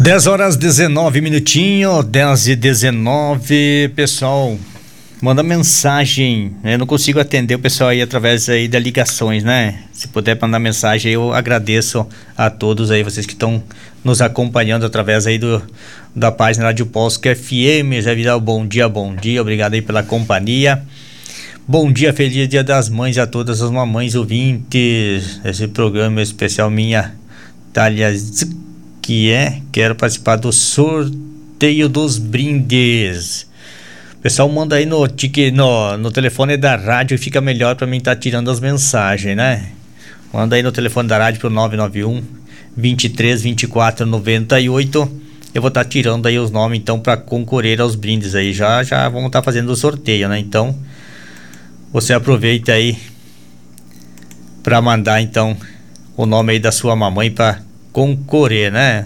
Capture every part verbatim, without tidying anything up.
dez horas dezenove minutinho, dez e dezenove, pessoal, manda mensagem, eu não consigo atender o pessoal aí através aí das ligações, né? Se puder mandar mensagem, eu agradeço a todos aí, vocês que estão nos acompanhando através aí do, da página Rádio Polsky F M. Zé Vidal, bom dia, bom dia, obrigado aí pela companhia. Bom dia, feliz dia das mães a todas as mamães ouvintes. Esse programa especial minha Thalia, que é, quero participar do sorteio dos brindes. O pessoal manda aí no, tique, no, no telefone da rádio, fica melhor para mim estar tá tirando as mensagens, né? Manda aí no telefone da rádio pro nove nove um, vinte e três, vinte e quatro, noventa e oito. Eu vou estar tá tirando aí os nomes então para concorrer aos brindes aí. Já já vamos estar tá fazendo o sorteio, né? Então você aproveita aí para mandar então o nome aí da sua mamãe para concorrer, né?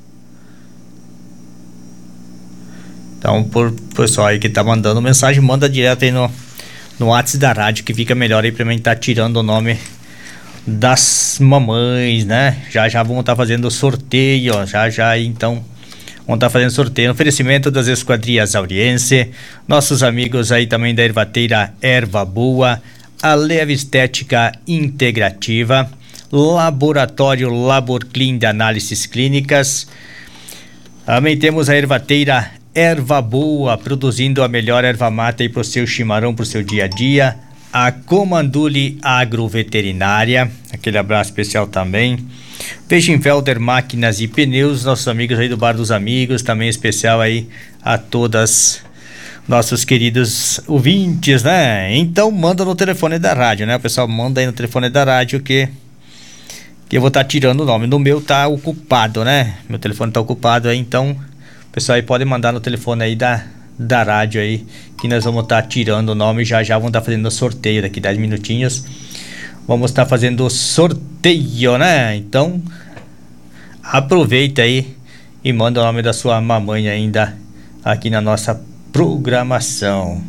Então, por pessoal aí que tá mandando mensagem, manda direto aí no, no WhatsApp da rádio, que fica melhor aí pra mim tá tirando o nome das mamães, né? Já já vamos estar tá fazendo sorteio, ó, já já aí, então vamos estar tá fazendo sorteio. Oferecimento das Esquadrias Auriense, nossos amigos aí também da Ervateira Erva Boa, a Leve Estética Integrativa, Laboratório Laborclin de Análises Clínicas. Também temos a Ervateira Erva Boa, produzindo a melhor erva mate para o seu chimarrão, para o seu dia a dia. A Comanduli Agroveterinária, aquele abraço especial também. Pechenfelder Máquinas e Pneus, nossos amigos aí do Bar dos Amigos, também especial aí a todas nossos queridos ouvintes, né? Então manda no telefone da rádio, né? O pessoal manda aí no telefone da rádio que que eu vou estar tá tirando o nome. No meu tá ocupado, né? Meu telefone tá ocupado aí, então o pessoal aí pode mandar no telefone aí da, da rádio aí, que nós vamos estar tá tirando o nome. Já já vamos estar tá fazendo o sorteio daqui dez minutinhos. Vamos estar tá fazendo o sorteio, né? Então aproveita aí e manda o nome da sua mamãe ainda aqui na nossa programação.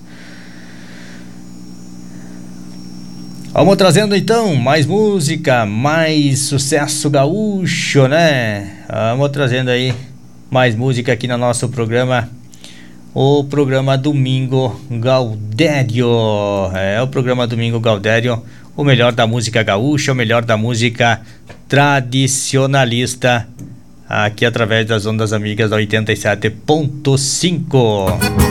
Vamos trazendo então mais música, mais sucesso gaúcho, né? Vamos trazendo aí mais música aqui no nosso programa, o programa Domingo Gaudério. É o programa Domingo Gaudério, o melhor da música gaúcha, o melhor da música tradicionalista, aqui através das ondas amigas da oitenta e sete ponto cinco.